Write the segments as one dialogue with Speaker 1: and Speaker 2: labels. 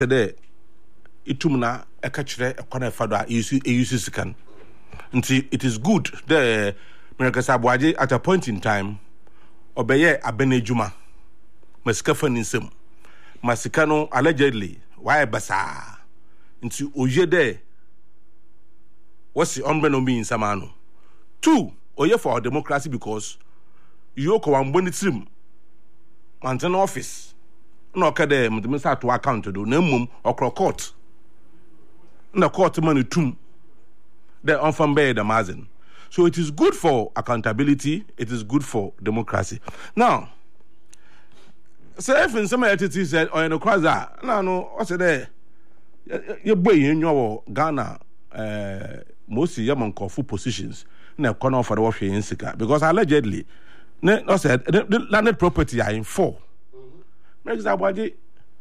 Speaker 1: Today, itumna ekachire ekwana fado use can. Nti it is good. The America Sabwaje at a point in time, obeye abenejuma. Masika fanisem. Masikano allegedly. Why basa? Nti oye de. What's the umbrella mean samano? 2, oye for our democracy because you ko amboni trim. Mantan office. No kade mudimisa to account to do nemum or court. Na court money tum. The unfambe the mazen. So it is good for accountability, it is good for democracy. Now, so if some entities said or in the kwaza, no, what's there? You boy in your Ghana mostly yaman kofu positions na corner for the wash in Sika because allegedly no said the landed property are in 4. Makes that body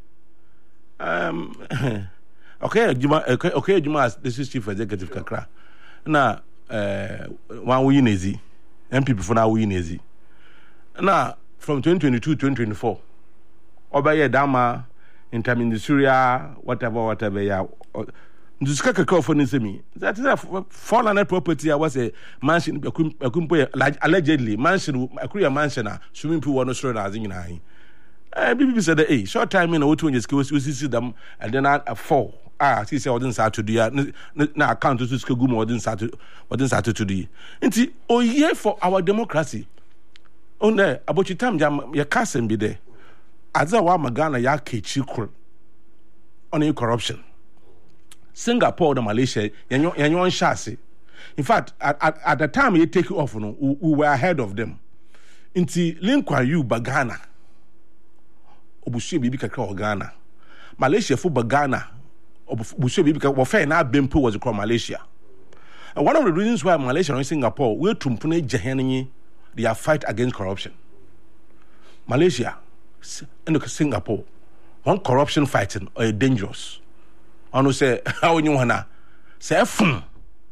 Speaker 1: okay Juma this is chief executive kakra na one we nezi MPP for now we nezi na from 2022 2024 obaye dama interministerial whatever ya nduska kakra for nisemi that is a 400 property was a mansion allegedly mansion akuya mansion swimming pool one store as in hin BBB said hey short time in auto when we see them and then at 4 see say odin start to do na account to school go odin start to do nti oye for our democracy on there about time ya kasem be there aza wa magana ya kechi kro on corruption Singapore or Malaysia yanyon shase. In fact at the time you take it off we were ahead of them nti linkwa you bagana obushie bibi kakra Ghana Malaysia for Ghana obushie bibi kakra fair na bempo was across Malaysia. And one of the reasons why Malaysia and Singapore will tumpune jeheni their fight against corruption. Malaysia and Singapore one corruption fighting are dangerous. I know say how you wanna say fun.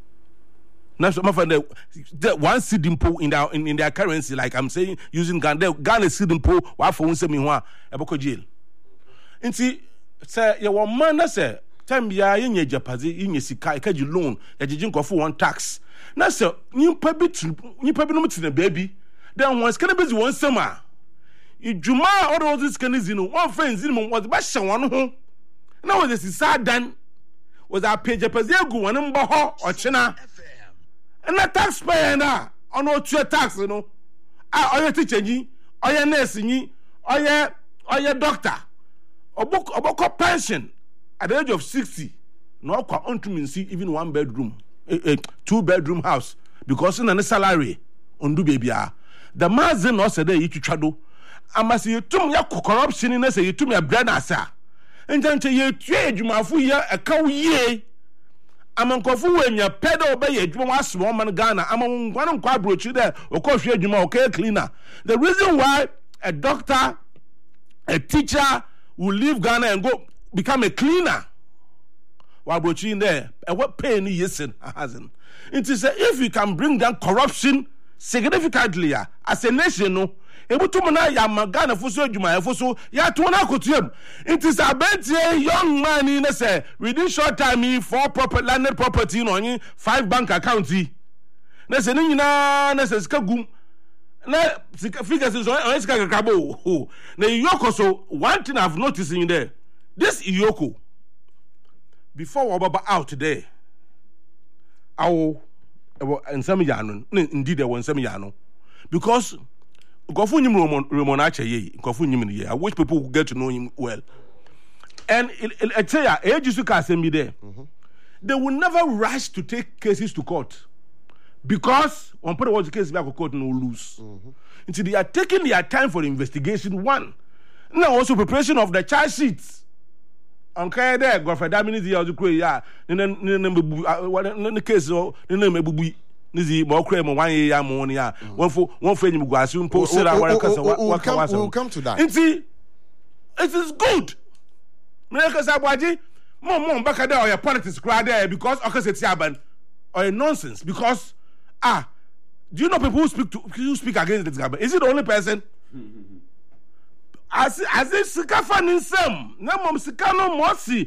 Speaker 1: Now so my friend the one seeding pool in their currency like I'm saying using Ghana seeding pool wa for unse mi ho a eboko jail. Nti say you one man say time bia yenye japaze yenye sika ekaji loan ya jijin ko for one tax. Na say nyimpa bi no mutine baby then once can be one summer. Ijuma all those canizi no one friends in mo was ba hye won ho. Now was this sad dan was our page japaze egu won mbo ho ochina. And that taxpayer na ono tue tax no oye teacher yi oye nurse yi oye doctor oboko pension at the age of 60 no kwa ontumi nsi even 1 bedroom 2 bedroom house because in a salary ondu bebia the mazen no say dey twitwado amase yetum ya corruption na say yetum ya brand asa enjanche yetue adwumafo ye ekaw yie amankofu wenya pedo obeye adwuma wasmo man Ghana amangwan nkwa abrochi there okohwe adwuma okay cleaner. The reason why a doctor a teacher will leave Ghana and go become a cleaner while brochi in there and what pay ni yesen hasn't it is if we can bring down corruption significantly as a nation no ebutum na ya magana fuso adwuma ya fuso ya to na kotuam it is a betie young man in say within short time for proper landed property no only 5 bank accounts na say ni nyina na say sika gum na sika figures so on sika kakabo na Iyoko. So one thing I've noticed in there this Iyoko before Obaba out there awo nsam yano indeed there was nsam yano because Kofu nyim Ramon Achaye, Kofu nyim ye. I wish people would get to know him well. And it say age you can be there. They will never rush to take cases to court because on put was the case back to court no lose. Until they are taking their time for the investigation. One, now also preparation of the charge sheets. Okay, there go for that minute you to create ya. The case no Nizi mo kure mo 1 year mo ni a one for enyim guasu mpo sira warakasa wakawasa.
Speaker 2: We'll come to that.
Speaker 1: Nti it is good. America Sabwaji mo mbaka there or your politics crowd there because okaseti aban or nonsense because do you know people who speak against this government? Is it the only person? as sika fa ne nsam na mom sika no mosi